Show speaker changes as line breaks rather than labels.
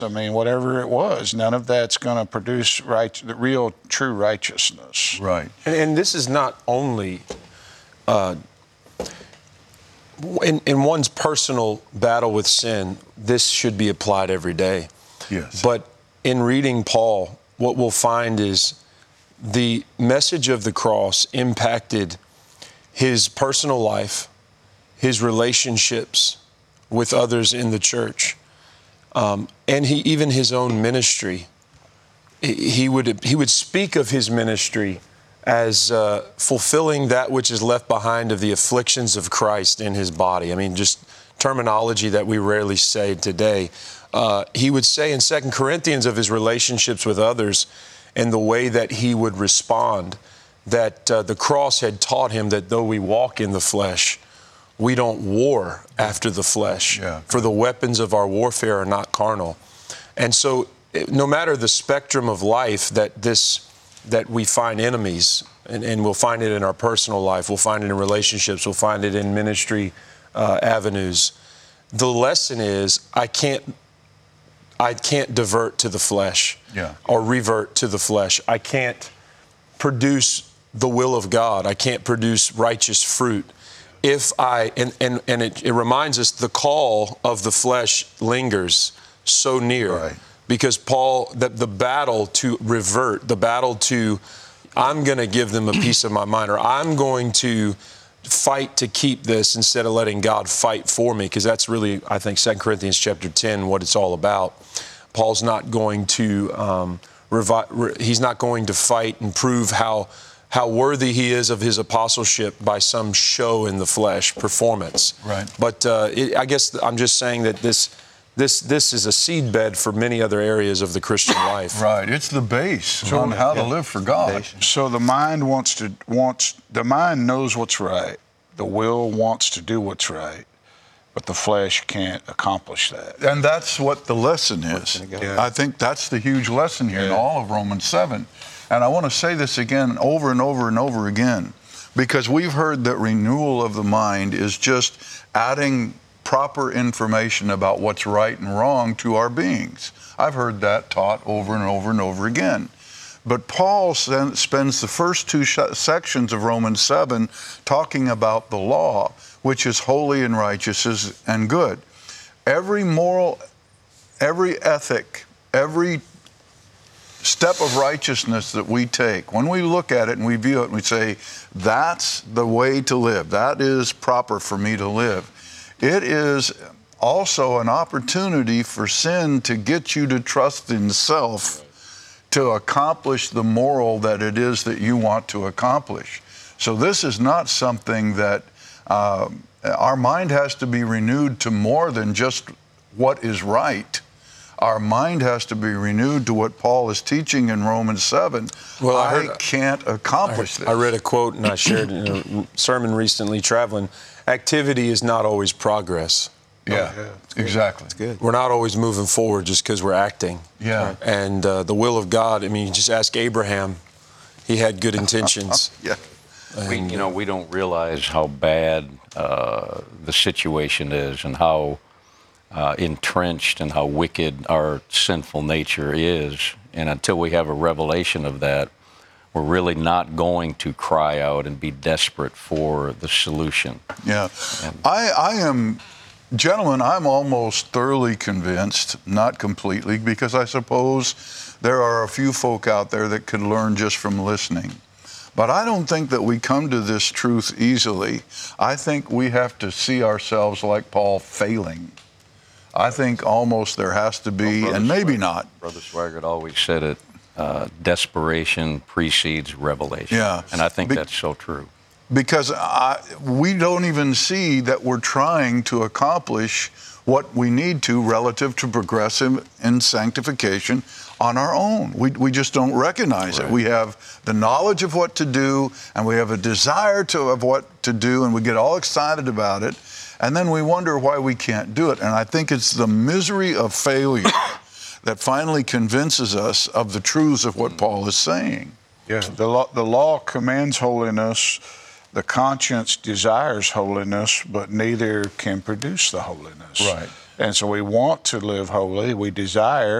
I mean, whatever it was, none of that's going to produce the real, true righteousness.
Right.
And this is not only in one's personal battle with sin, this should be applied every day.
Yes.
But in reading Paul, what we'll find is the message of the cross impacted his personal life, his relationships with others in the church, and even his own ministry. He would speak of his ministry as fulfilling that which is left behind of the afflictions of Christ in his body. I mean, just terminology that we rarely say today. He would say in 2 Corinthians of his relationships with others and the way that he would respond, that the cross had taught him that though we walk in the flesh, we don't war after the flesh.
Yeah.
For the weapons of our warfare are not carnal. And so no matter the spectrum of life that we find enemies, and we'll find it in our personal life, we'll find it in relationships, we'll find it in ministry avenues. The lesson is I can't divert to the flesh or revert to the flesh. I can't produce the will of God. I can't produce righteous fruit. If it reminds us the call of the flesh lingers so near.
Right.
Because Paul, the battle to revert, the battle to, I'm going to give them a piece of my mind, or I'm going to fight to keep this instead of letting God fight for me, because that's really, I think, 2 Corinthians chapter 10, what it's all about. Paul's not going to he's not going to fight and prove how worthy he is of his apostleship by some show in the flesh, performance.
Right.
But I guess I'm just saying that this is a seedbed for many other areas of the Christian life.
Right. It's the base on how to live for God.
So the mind the mind knows what's right. The will wants to do what's right, but the flesh can't accomplish that.
And that's what the lesson is. I think that's the huge lesson here in all of Romans 7. And I want to say this again over and over and over again, because we've heard that renewal of the mind is just adding proper information about what's right and wrong to our beings. I've heard that taught over and over and over again. But Paul spends the first two sections of Romans 7 talking about the law, which is holy and righteous and good. Every moral, every ethic, every step of righteousness that we take, when we look at it and we view it and we say, that's the way to live, that is proper for me to live, it is also an opportunity for sin to get you to trust in self to accomplish the moral that it is that you want to accomplish. So this is not something that our mind has to be renewed to more than just what is right. Our mind has to be renewed to what Paul is teaching in Romans 7. Well, I can't accomplish this.
I read a quote and I shared it in a sermon recently traveling. Activity is not always progress.
Yeah, exactly.
It's good. We're not always moving forward just because we're acting.
Yeah.
And the will of God, I mean, you just ask Abraham. He had good intentions.
Yeah.
We don't realize how bad the situation is and how entrenched and how wicked our sinful nature is. And until we have a revelation of that, we're really not going to cry out and be desperate for the solution.
Yeah. I am, gentlemen, I'm almost thoroughly convinced, not completely, because I suppose there are a few folk out there that could learn just from listening. But I don't think that we come to this truth easily. I think we have to see ourselves like Paul failing. I think almost there has to be, and maybe not.
Brother Swaggart always said it, desperation precedes revelation.
Yeah.
And I think that's so true.
Because we don't even see that we're trying to accomplish what we need to relative to progressive in sanctification on our own. We just don't recognize it. We have the knowledge of what to do, and we have a desire of what to do, and we get all excited about it, and then we wonder why we can't do it. And I think it's the misery of failure that finally convinces us of the truths of what Paul is saying.
Yeah, the law commands holiness. The conscience desires holiness, but neither can produce the holiness.
Right.
And so we want to live holy. We desire